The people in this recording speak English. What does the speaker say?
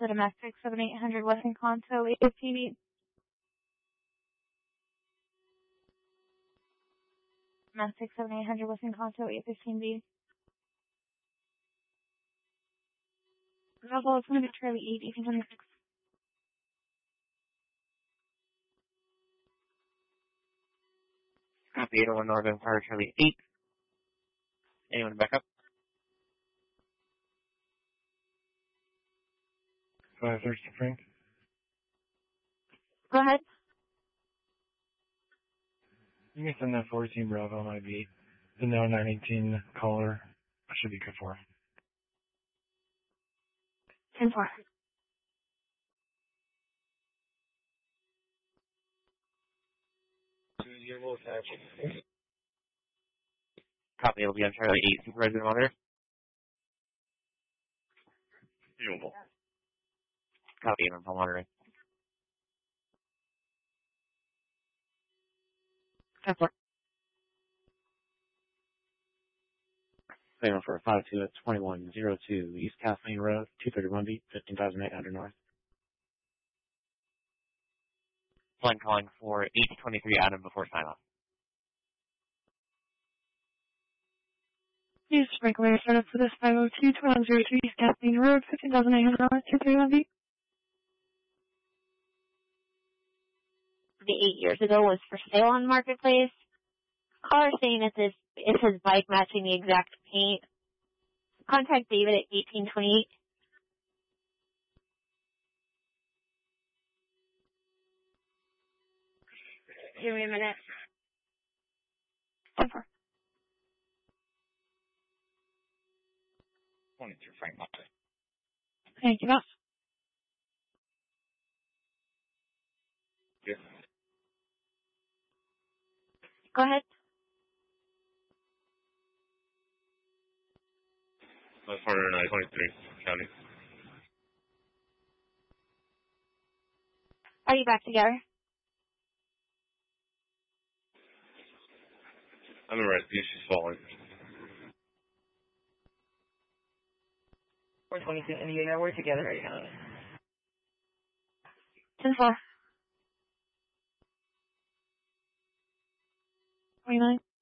to domestic 7800 West Encanto 815B. Domestic 7800 West Encanto 815B. Bravo, it's going to be Charlie 8, 1826. Copy 801 Northern Fire Charlie 8. Anyone back up? 530 Frank. Go ahead. You can send that 14 Bravo on my beat. The now 918 caller. I should be good for. 10-4. Copy, it'll be on Charlie 8. Supervisor Monitor? Beautiful. Copy, I'm monitoring. 10-4. Claimant for 52 at 2102 East Kathleen Road, 231B, 15,800 North. Line calling for 823 Adam before sign off. Use sprinkler startup for this 502-2102 East Kathleen Road, 15,800 North, 231B. The 8 years ago was for sale on Marketplace. Caller saying is his bike matching the exact paint. Contact David at 1828. Give me a minute. 10-4. 22 Frank Monte. Thank you, boss. Yes. Go ahead. That's 123 County. Are you back together? I'm in rescue, she's falling. 422 Indiana, we're together right now. 10-4. 29.